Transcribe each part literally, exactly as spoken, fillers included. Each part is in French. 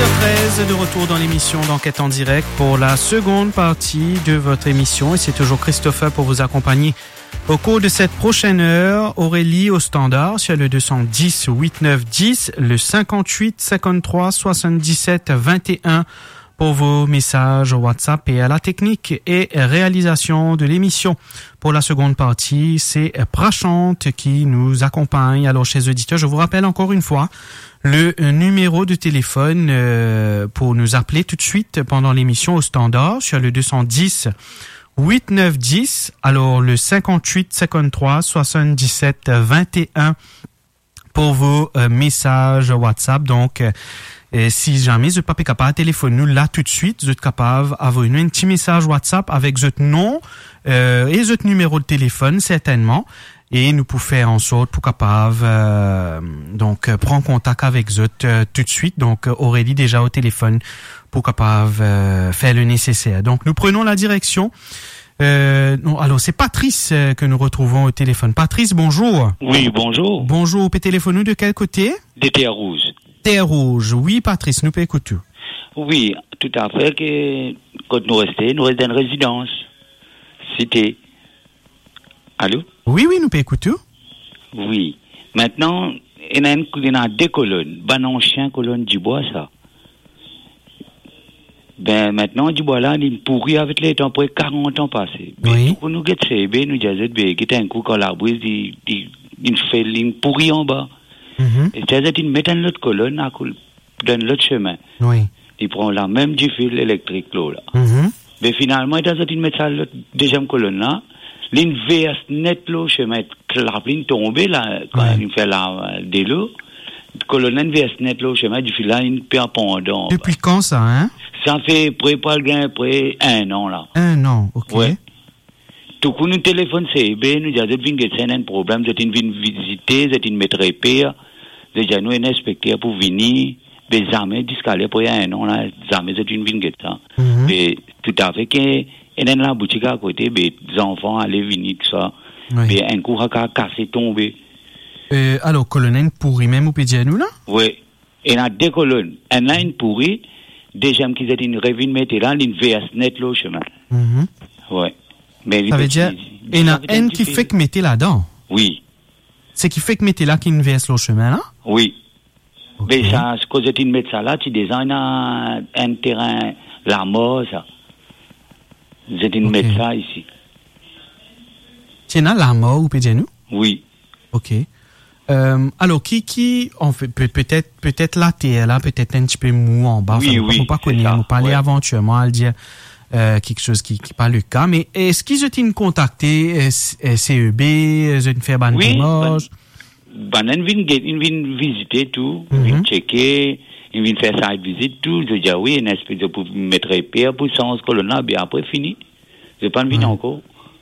treize, de retour dans l'émission d'Enquête en direct pour la seconde partie de votre émission. Et c'est toujours Christopher pour vous accompagner au cours de cette prochaine heure. Aurélie au standard sur le deux cent dix huit neuf dix, le cinquante-huit cinquante-trois soixante-dix-sept vingt et un pour vos messages WhatsApp, et à la technique et réalisation de l'émission. Pour la seconde partie, c'est Prachante qui nous accompagne. Alors, chers auditeurs, je vous rappelle encore une fois le numéro de téléphone euh, pour nous appeler tout de suite pendant l'émission au standard sur le deux cent dix huit neuf dix, alors le cinquante-huit cinquante-trois soixante-dix-sept vingt et un pour vos euh, messages WhatsApp. Donc, euh, et si jamais vous n'êtes pas capable de téléphoner nous là tout de suite, vous êtes capable d'envoyer un petit message WhatsApp avec votre nom euh, et votre numéro de téléphone certainement, et nous pouvons faire en sorte pour capable euh, donc prendre contact avec vous euh, tout de suite. Donc Aurélie déjà au téléphone pour capable euh, faire le nécessaire. Donc nous prenons la direction. Euh, non, alors c'est Patrice euh, que nous retrouvons au téléphone. Patrice, bonjour. Oui, bonjour. Bonjour. Vous pouvez téléphoner de quel côté? Des Terres Rouges. Terre Rouge, oui Patrice, nous peut écouter. Oui, tout à fait, que quand nous restons, nous restons dans une résidence. Cité. Allô? Oui, oui, nous peut écouter. Oui. Maintenant, il y a, une, il y a deux colonnes. Ben, ancien colonne du bois, ça. Ben, maintenant, du bois là, il pourrit avec les temps, pour quarante ans passés. Oui. Pour nous, c'est bien, nous disons, ben, qui est un coup, quand la brise, il, il, il fait, il pourrit en bas. Mm-hmm. Et c'est-à-dire qu'il met dans l'autre colonne, dans l'autre chemin. Oui. Il prend la même du fil électrique, là. Mm-hmm. Mais finalement, il met ça dans l'autre deuxième colonne, là. L'une verse net, l'eau, chemin, clap, l'une tombe, là, quand oui. Il fait la, de l'eau. Colonne verse net, l'eau, chemin, du fil, là, une paire pendant. Depuis quand ça, hein? Ça fait près, pas le gain, près un an, là. Un an, ok. Ouais. Tout coup, nous téléphone, c'est bien, nous disons, c'est un problème, c'est une visiter, c'est une mettre pire. Déjà, nous, un inspecteur pour venir, mais jamais, discalé pour y a un an, là, jamais, c'est une vingt ça. Mm-hmm. Mais tout à fait, qu'il y a la boutique à côté, mais les enfants allaient venir, tout ça. Oui. Mais un coup, à casser, tomber. Euh, alors, colonne pourri même, au pédia, nous, là? Oui. Il y a deux colonnes. Un là, une pourrie, déjà, qui est une revine, mettez là, une V S net, là, au chemin. Mm-hmm. Oui. Mais ça veut dire, il y en a un qui fait que mettez là-dedans? Oui. C'est qui fait que mettez là qui ne verse le chemin là? Oui. Okay. Mais ça, ce que tu mets ça là, tu désignes un, un terrain, la mort, ça. Je te mets ça ici. C'est là la mort, ou peut-être nous? Oui. Ok. Euh, alors, qui, qui, on fait, peut, peut-être, peut-être la terre là, peut-être un petit peu mou en bas. Oui, enfin, oui. Faut pas connaître, on parler ouais. aventuellement, à le dire. Euh, quelque chose qui qui pas le cas, mais est-ce qu'ils ont contacté C E B, ils ont fait ban oui, démarche? Ben, ils viennent viennent visiter tout, ils viennent checker, ils viennent faire site visite tout. Je dis oui, une espèce de pour mettre épée pour sens colonna, bien après fini. Je pas venir encore.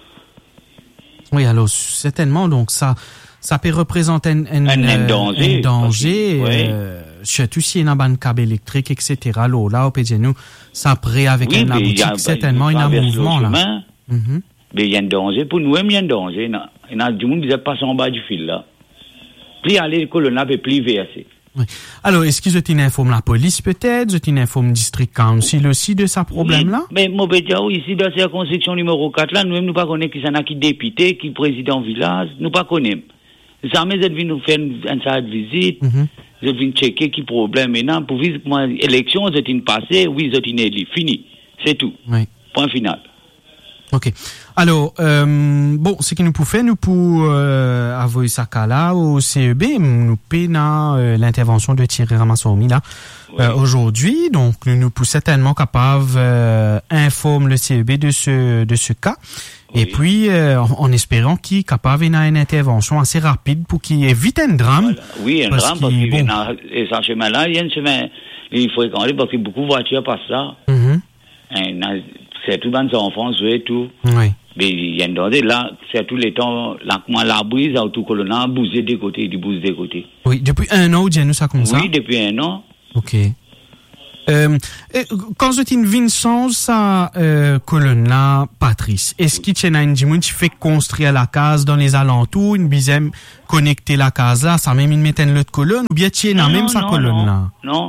Oui, alors certainement, donc ça ça peut représenter un, un, un, un danger, un danger euh, oui. Surtout s'il y a un câble électrique, et cetera. Là, là, au P D nous, ça près avec oui, un boutique, a, certainement, il y a un mouvement là. Mm-hmm. Mais il y a un danger, pour nous, il y a un danger. Il y a du monde qui ne passe en bas du fil là. Plus aller le colonna, plus verser. Oui. Alors, est-ce qu'ils ont une informe la police peut-être? Ils ont une informe district council aussi de ce problème-là? Oui, mais moi, je dire, ici, dans la circonscription numéro quatre, là, nous-mêmes, nous ne connaissons pas qui s'en a qui député, qui président village, nous ne connaissons pas. Jamais, ils viennent nous faire une, une visite, mm-hmm. Ils viennent checker qui problème maintenant, pour voir comment l'élection, c'est une passée, oui, c'est une élue, fini. C'est tout. Oui. Point final. Ok. Alors, euh, bon, ce que nous pouvons faire, nous pouvons euh, avoir ça là au C E B, nous payons euh, l'intervention de Thierry Ramassoumi là oui. euh, aujourd'hui. Donc, nous nous pouvons certainement capables euh, informer le C E B de ce de ce cas. Oui. Et puis, euh, en, en espérant qu'il est capable d'avoir une intervention assez rapide pour qu'il évite un drame. Voilà. Oui, un drame, parce qu'il bon. a, et ce chemin-là, il y a un chemin, il faut fréquenter parce que beaucoup de voitures passent ça. Mm-hmm. Et, c'est tout dans les enfants, et tout. Oui. Mais il y a un danger, là, c'est tout les temps, là, comment la brise, à tout colonna, bouger des côtés, il bouge des côtés. Oui, depuis un an, ou nous ça comme oui, ça? Oui, depuis un an. Ok. Euh, quand vous êtes une Vincent, sa euh, colonne-là, Patrice, est-ce qu'il y a une dimanche qui fait construire la case dans les alentours, une bizème connecter la case là, ça même une mettre une autre colonne, ou bien tu y a même sa colonne-là? Non,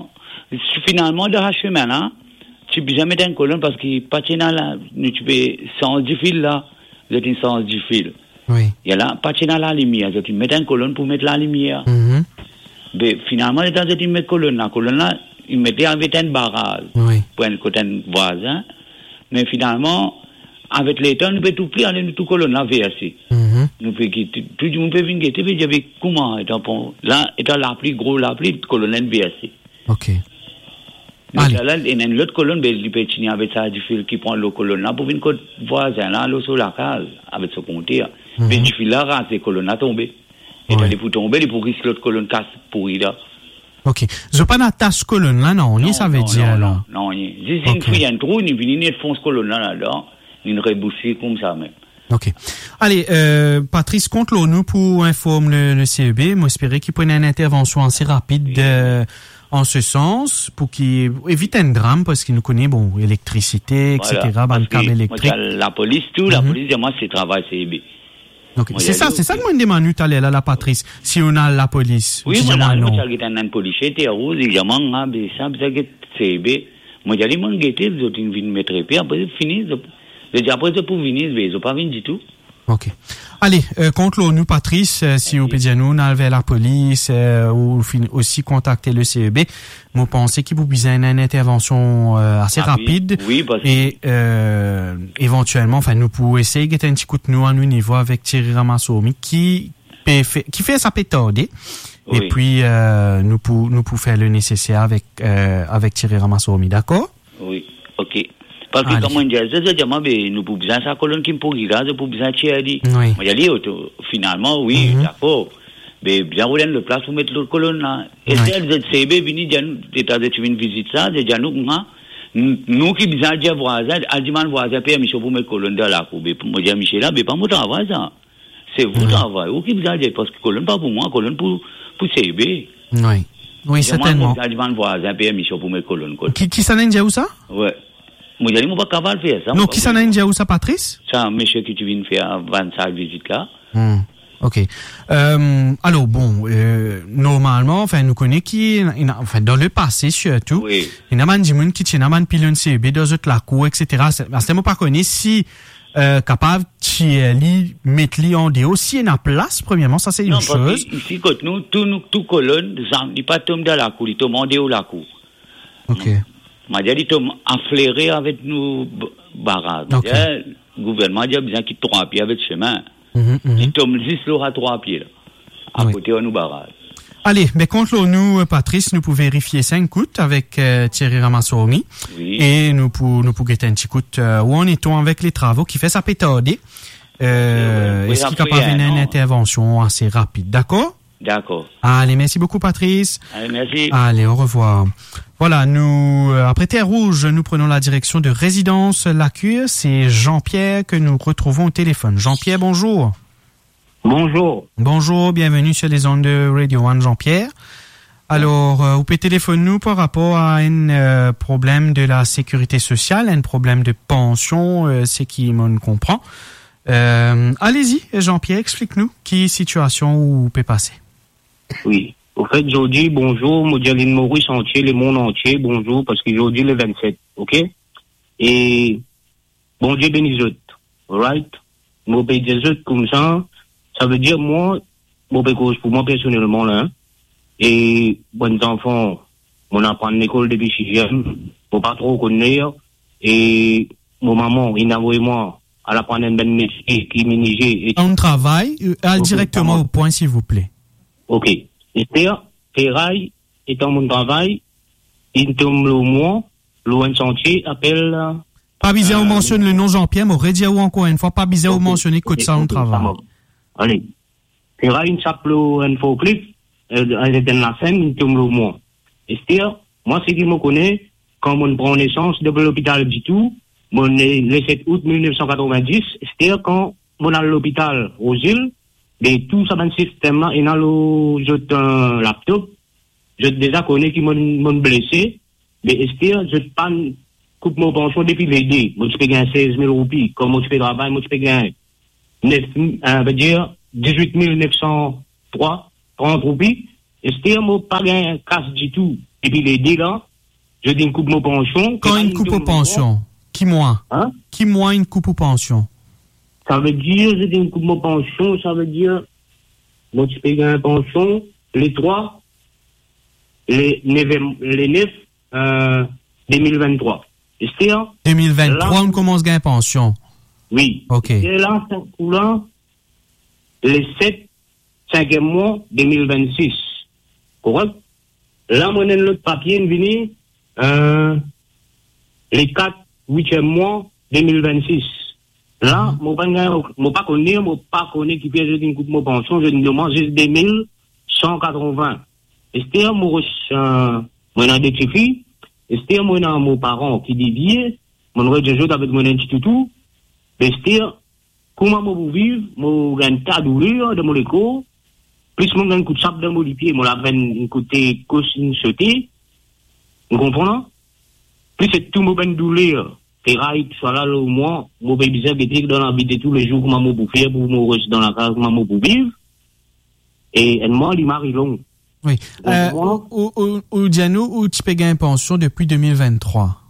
Finalement, de la chemin, là, tu peux jamais mettre une colonne parce qu'il pas là, tu peux cent dix fils là, vous êtes une cent dix fils. Oui. Il y a là, pas la lumière, tu mets une colonne pour mettre la lumière. Mm-hmm. Mais finalement, les gens qui mettent colonne là, colonne là, ils mettaient avec un barrage oui. pour un côté voisin. Mais finalement, avec l'État, nous pouvons tout plier, nous tout colonne là, verser. Mm-hmm. Nous pouvons quitter, tout le monde peut venir quitter, puis j'avais comment, là, étant la plus gros, la plus colonne verser. Ok. Mais là, il y a une autre colonne, mais il peut tenir avec ça, du fil qui prend l'autre colonne là, pour venir côté voisin là, l'eau sur la case, avec ce compteur. Mm-hmm. Mais du fil là, rase, les colonnes là tombées. Et ouais. Pour tomber, il faut risquer l'autre colonne casse pourrie là. Ok. Je pas la tache colonne là, non, ni ça veut dire là. Non, ni. Si une fille a un trou, ni vient ni fonce colonne là là-dedans, ni une reboussée comme ça même. Ok. Allez, euh, Patrice, compte nous pour informer le, le C E B. Moi, j'espérais qu'il prenne une intervention assez rapide oui. euh, en ce sens pour qu'il évite un drame parce qu'il nous connaît, bon, électricité, et cetera, voilà. câble électrique. Moi, la police, tout, mm-hmm. La police, moi, c'est travail C E B. Okay. C'est ça, c'est ça que moi je demande tout à l'heure, la Patrice. Si on a la police. Oui, moi, là, moi, j'ai un policier, t'es rouge, évidemment, ah, ben, ça, ça, c'est C E B. Moi, j'ai dit, moi, j'ai vous avez une mettre puis après, c'est fini. J'ai dit, après, c'est pour venir, mais ils n'ont pas venu du tout. Ok. Allez, euh, contre nous, Patrice, euh, si vous pouvez nous, on a la police, euh, ou aussi contacter le C E B. Moi, pensez qu'il vous besoin d'une intervention euh, assez ah, rapide. Oui, parce et euh, éventuellement, enfin, nous pouvons essayer de un petit coup de nous à nous niveau avec Thierry Ramassoumi qui fait, qui fait sa pétode. Oui. Et puis, euh, nous pouvons nous pouvons faire le nécessaire avec euh, avec Thierry Ramassoumi, d'accord? Oui, ok. Parce que, comme on dit, c'est nous pouvons besoin de sa colonne qui me pourrit là, nous pouvons besoin de Thierry. Oui. Moi, j'ai dit, finalement, oui, mm-hmm. D'accord. Mais bien, vous avez le place pour mettre l'autre colonne là. Et si elle est C B, vini, t'as dit, tu viens visiter ça, déjà, nous, nous qui besoin de voisin, à dire, voisin, puis Michel pour mettre colonne dans la cour. Moi, j'ai Michel là, mais pas mon travail, ça. C'est vous travail. Ou qui besoin de, parce que colonne pas pour moi, colonne pour, pour C B. Oui. Oui, certainement. Moi, j'ai dit, voisin, puis Michel pour mettre colonne. Qui, qui s'en est où ça? Ouais. Moi, j'ai dit, moi, pas capable de faire ça. Non, qui s'en est où ça, Patrice? C'est un monsieur qui tu viens faire vingt-cinq visites là. Hmm. Ok. Euh, alors bon, euh, normalement, enfin, nous connaissons qui, enfin, dans le passé surtout, oui. Il y a des gens qui tiennent un pilon C E B dans la cour, et cetera. C'est moi pas connu si euh, capable de mettre li en déo, si il y a place, premièrement, ça c'est une non, chose. Parce que ici, quand nous, tout nous, tout colonne, il n'est pas tombé dans la cour, il tombe en déo la cour. Ok. M'a dit, il tombe afflairé avec nous barrages. Okay. Le gouvernement a besoin qu'il trois pieds avec le chemin. Mm-hmm, mm-hmm. Il tombe juste là à trois pieds, là. À oui. côté de nous barrage. Allez, mais contre nous, Patrice, nous pouvons vérifier cinq coups avec euh, Thierry Ramassoumi. Oui. Et nous pouvons nous pouvons un petit coup euh, où on est avec les travaux qui fait sa pétode. Euh, oui, Est-ce qu'il est capable de faire une intervention assez rapide, d'accord? D'accord. Allez, merci beaucoup, Patrice. Allez, merci. Allez, au revoir. Voilà, nous, euh, après Terre Rouge, nous prenons la direction de Résidence La Cure. C'est Jean-Pierre que nous retrouvons au téléphone. Jean-Pierre, bonjour. Bonjour. Bonjour, bienvenue sur les ondes de Radio One, Jean-Pierre. Alors, euh, vous pouvez téléphoner nous par rapport à un euh, problème de la sécurité sociale, un problème de pension, euh, c'est qui me comprend. Euh, allez-y, Jean-Pierre, explique-nous qui situation où vous pouvez passer. Oui. Au fait, aujourd'hui, bonjour, Modialine Maurice entier, le monde entier, bonjour, parce qu'aujourd'hui, le vingt-sept, ok? Et, bon Dieu bénisse eux, right? Moi, paye des autres comme ça, ça veut dire, moi, moi, cause pour moi, personnellement, là, hein, et, bons enfants, on apprend l'école depuis sixième, faut pas trop connaître, et, mon maman, il a moi, à la prendre un bon métier, qui m'inigeait. On travaille, euh, directement au point, s'il vous plaît. Ok. C'est-à-dire, ferraille, étant mon travail, il tombe le mois, loin de sentier, appelle... Pas bizarre, euh, on mentionne le nom Jean-Pierre, mais aurait dit encore une fois, pas bizarre, on mentionne que ça, on travaille. Allez. Ferraille, il s'appelle une fois plus, elle est dans la scène, il tombe le mois. C'est-à-dire, moi, c'est qu'il me connaît, quand on prend naissance de l'hôpital du tout, mon est le sept août mille neuf cent quatre-vingt-dix, c'est-à-dire quand on a l'hôpital aux îles, mais tout ça dans le système là, il a le, j'ai un laptop, je déjà connais qui m'ont blessé, mais c'est-à-dire, je pas coupe mon pension depuis les dés. Moi, tu peux gagner seize mille roupies. Comme moi, tu peux travailler, moi, tu peux gagner neuf, euh, veut dire, dix-huit mille neuf cent trois, trente roupies. Et c'est-à-dire, moi, pas gagner casse du tout. Et puis les dés là, je dis une coupe mon pension. Quand une coupe aux pensions, qui moi? Hein? Qui moi une coupe aux pensions? Ça veut dire, je dis une coupe mon pension, ça veut dire, moi, tu payes une pension, les trois, les neuf, les neuf, euh, deux mille vingt-trois. C'est-à-dire? deux mille vingt-trois, là, on commence à gagner pension. Oui. OK. Et là, là, les sept, cinquième mois, deux mille vingt-six. Correct? Là, moi, dans l'autre papier, venu, euh, les quatre, huitième mois, deux mille vingt-six. Là, moi, mm-hmm. pas connais, moi, pas connais qui fait une coupe de pension, je ne demande juste deux mille cent quatre-vingts. C'est-à-dire, moi, euh, moi, dans des filles, c'est-à-dire, moi, dans mon parent qui dévie, mon reste de jeu avec mon institut, c'est-à-dire, comment moi, vivre, moi, j'ai un tas de douleur de mon écho, plus moi, j'ai un coup de sable dans mon pied, moi, la veine, une côté, cosine, sauté, vous comprenez? Plus c'est tout mon ben douleur. Et raït, soit là, au moins, mon bébé bizarre, qui dans la vie de tous les jours, comment moi, pour faire, pour me rester dans la case, comment moi, pour vivre. Et, et moi, il m'arrive long. Oui. Euh, ou, ou, ou, Diano, où tu payes une pension depuis deux mille vingt-trois?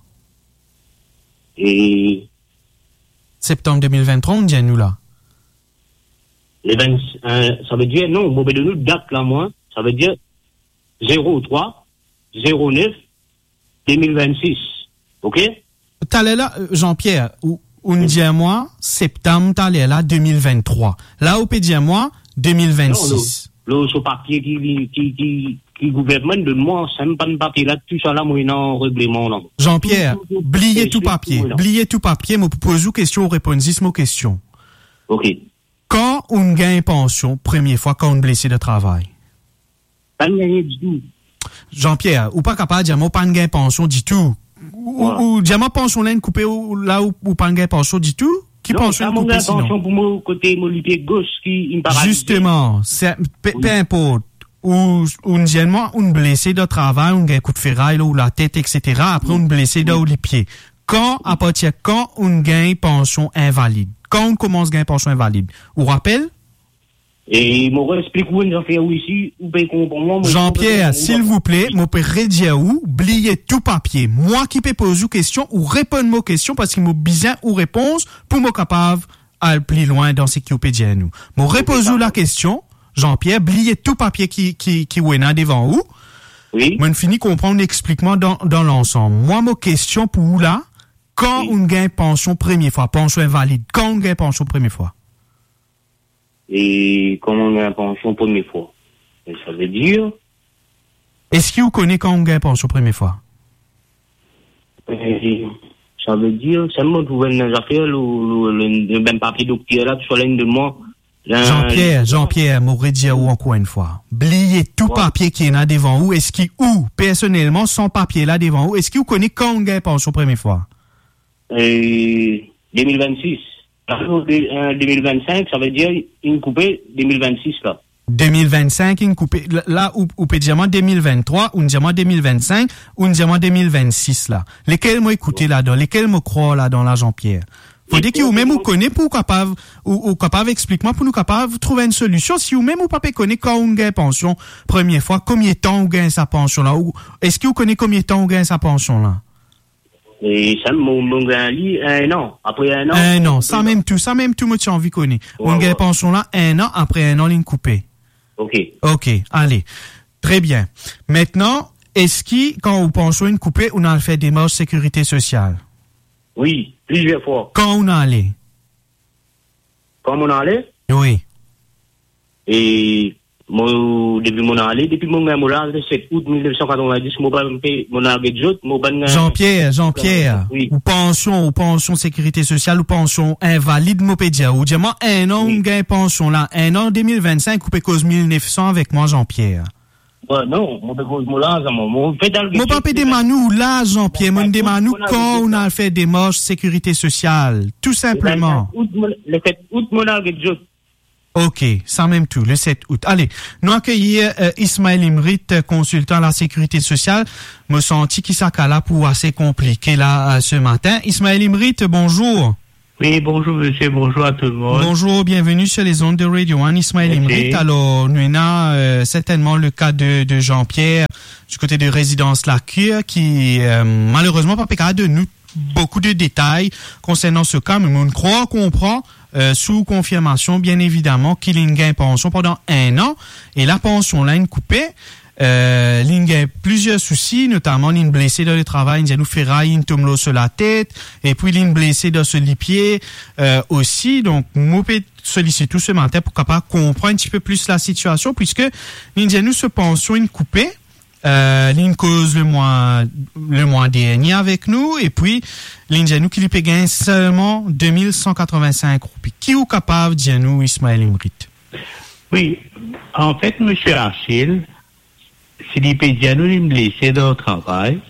Et. Septembre deux mille vingt-trois, on dit nous là? Les vingt, euh, ça veut dire, non, mon bébé de nous date là, moi, ça veut dire zéro trois, zéro neuf, deux mille vingt-six. OK? T'allais là, Jean-Pierre, ou, ou nous dit à moi, septembre, t'allais là, deux mille vingt-trois. Là, où peut dire moi, deux mille vingt-six. Le, le, papier qui, qui, qui, qui gouvernement de moi, c'est même pas un papier là, tout ça là, moi, non, règlement, là. Jean-Pierre, oubliez tout papier, oubliez tout papier, moi, pour poser une question, répondez mon question. OK. Quand on gagne pension, première fois, quand on est blessé de travail? Pas gagné du tout. Jean-Pierre, ou pas capable de dire, moi, pas de gagne pension du tout. Ou, ou, dire, ma pension là, une coupée, là, où, ou pas de gagne pension du tout? Qui pension une coupée, sinon? Pension pour moi, côté, mon pied gauche, qui, me paralyse. Justement, c'est, peu, peu importe. Ou, ou, généralement, on blessé de travail, on gagne un coup de ferraille, là, ou la tête, et cetera. Après, on blessé de, ou les pieds. Quand, à partir, quand on gagne pension invalide? Quand on commence à gagner pension invalide? Vous rappelez? Et, moi, explique-vous, une affaire où ici, où peut comprendre. Jean-Pierre, s'il vous plaît, moi, peux redire où, oubliez tout papier. Moi qui peux poser une question ou répondre aux questions parce qu'il m'a besoin ou réponse pour me capable aller plus loin dans ce qui vous dire nous. Moi, repose-vous la question, Jean-Pierre, oubliez tout papier qui, qui, qui est là devant vous. Oui. Moi, je finis comprendre explique-moi dans, dans l'ensemble. Moi, ma question pour vous là, quand oui. on gagne pension première fois, pension invalide, quand on gagne pension première fois? Et quand on gagne pension première fois? Et ça veut dire? Est-ce que vous connaissez quand on gagne pension première fois? Et ça veut dire, c'est moi qui trouve une affaire, le, le, le même papier docteur là, sur l'une de moi. Jean-Pierre, Jean-Pierre, m'aurait dit où encore une fois. Oubliez tout ouais. papier qui est là devant vous. Est-ce qu'il, ou, personnellement, sans papier là devant vous, est-ce que vous connaissez quand on gagne pension première fois? Et deux mille vingt-six. deux mille vingt-cinq, ça veut dire une coupée deux mille vingt-six là. deux mille vingt-cinq, une coupée. Là, où, où peut dire deux mille vingt-trois, ou dire deux mille vingt-cinq, ou dire deux mille vingt-six là. Lesquels m'ont écouté là-dedans, lesquels me croient là-dedans là, Jean-Pierre? Faut dire que vous même vous connaissez pour capable, ou, ou capable, explique-moi pour nous capable trouver une solution. Si vous même vous pas connaissez quand on gagne pension, première fois, combien de temps on gagne sa pension là? Ou, est-ce que vous connaissez combien de temps on gagne sa pension là? Et ça, mon, mon gars, un an. Après un an. Un an. Ça même tout, ça même tout, moi, tu as envie de connaître. On gagne pension là, un an, après un an, ligne coupée. OK. OK. Allez. Très bien. Maintenant, est-ce que, quand vous pensez une coupée, on a fait des démarches sécurité sociale? Oui, plusieurs fois. Quand on a allé? Quand on a allé? Oui. Et, moi, depuis mon allé, depuis mon gars, le sept août mille neuf cent quatre-vingt-dix, mon mon mon Jean-Pierre, Jean-Pierre, oui. Ou pension, ou pension sécurité sociale, ou pension invalide, mon pédia, ou dis-moi, un an, on gagne pension là, un an deux mille vingt-cinq, ou cause mille neuf cents avec moi, Jean-Pierre. Ouais, non, mon cause mon là, mon fait dans le. Mon papa démanou, là, Jean-Pierre, mon démanou, quand on a fait des marches sécurité sociale, tout simplement. Le sept août, mon allé, OK, ça même tout, le sept août. Allez, nous accueillir euh, Ismaël Imrit, consultant à la sécurité sociale. Me senti qui s'est là pour assez compliqué là euh, ce matin. Ismaël Imrit, bonjour. Oui, bonjour monsieur, bonjour à tout le monde. Bonjour, bienvenue sur les ondes de Radio un, Ismaël Imrit. Alors, nous avons euh, certainement le cas de, de Jean-Pierre du côté de Résidence La Cure qui, euh, malheureusement, pas capable de nous beaucoup de détails concernant ce cas, mais on croit comprend euh, sous confirmation, bien évidemment, qu'il a une pension pendant un an et la pension là, une coupée. Euh, il a plusieurs soucis, notamment il est blessé dans le travail, il a nous ferraille, une tombe sur la tête, et puis il est blessé dans ce lit-pied euh, aussi. Donc, moi, je sollicite tout ce matin pour capable comprendre un petit peu plus la situation, puisque il a nous ce pension une coupée. Euh, l'une cause le mois le mois dernier avec nous, et puis l'une nous qui lui paye seulement deux mille cent quatre-vingt-cinq roupies. Qui est capable de dire nous, Ismaël Imrit? Oui, en fait, monsieur Achille, si les pédianos les blessés dans le travail,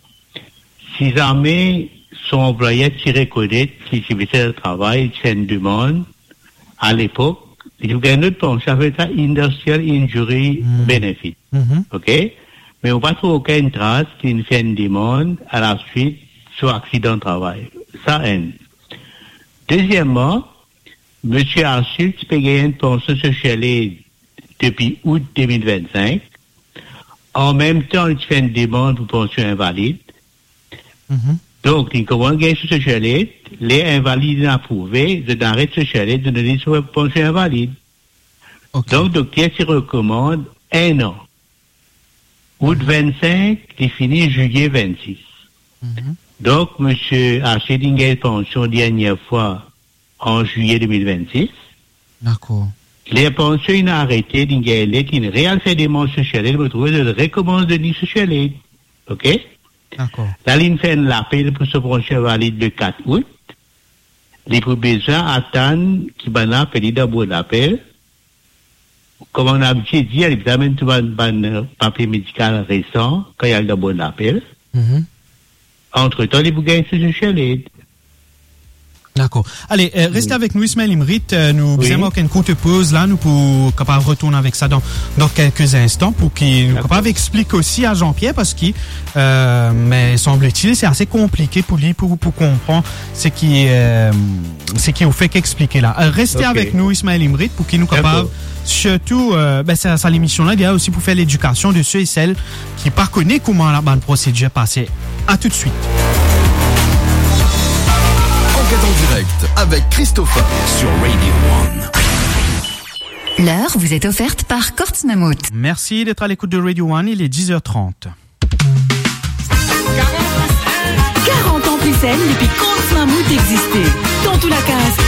si jamais son employeur qui reconnaît qu'il s'est blessé dans le travail, il fait une demande, à l'époque, il y a une autre pension avec ça, Industrial Injury mm. Benefit. Mm-hmm. OK? Mais on ne trouve aucune trace qu'il fait une demande à la suite sur accident de travail. Ça, un. Deuxièmement, monsieur Achille, tu peux gagner une pension sociale depuis août deux mille vingt-cinq. En même temps, il fait une demande pour pension invalide. Mm-hmm. Donc, il commence à gagner sur ce chalet, les invalides approuvés, de d'arrêter ce chalet, de donner sur pension invalide. Okay. Donc, le docteur s'y recommande un an. Août vingt-cinq, il finit juillet vingt-six. Mm-hmm. Donc, monsieur a acheté une pension dernière fois en juillet deux mille vingt-six. D'accord. Les pensions, il a arrêté d'une galette, il réel fait des manches sociales, il retrouve, il recommence de dire sociale. OK? D'accord. La ligne fait un appel pour se pension valide le quatre août. Les pour besoin attendent qu'il va appeler d'abord l'appel. Comme on a habitué de dire, il y a même tout un papier médical récent, quand il y a d'abord l'appel. Mm-hmm. Entre-temps, il vous gagne ce sociale. D'accord. Allez, euh, restez oui. avec nous, Ismaël Imrit. Euh, nous oui. avons une courte pause là, nous pour capable retourner avec ça dans dans quelques instants pour qu'il nous capable explique aussi à Jean-Pierre parce qu'il euh, mais semble-t-il c'est assez compliqué pour lui pour pour comprendre ce qui euh, ce qui au fait qu'expliquer là. Euh, restez okay. avec nous, Ismaël Imrit, pour qu'il nous capable surtout euh, ben ça, ça l'émission là, il y a aussi pour faire l'éducation de ceux et celles qui pas connaissent comment la bonne procédure passée. À tout de suite. En direct avec Christopher sur Radio un. L'heure vous est offerte par Kortz Mammut. Merci d'être à l'écoute de Radio un, il est dix heures trente. quarante ans plus saine depuis Kortz Mammut existait. Dans tout la case,